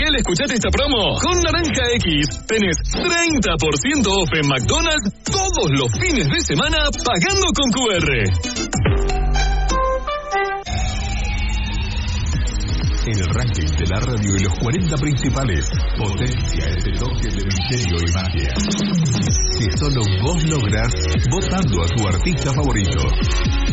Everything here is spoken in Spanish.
Recién escuchaste esta promo. Con Naranja X tenés 30% off en McDonald's todos los fines de semana pagando con QR. En el ranking de la radio de los 40 principales, potencia ese toque de misterio y magia que solo vos lográs votando a tu artista favorito.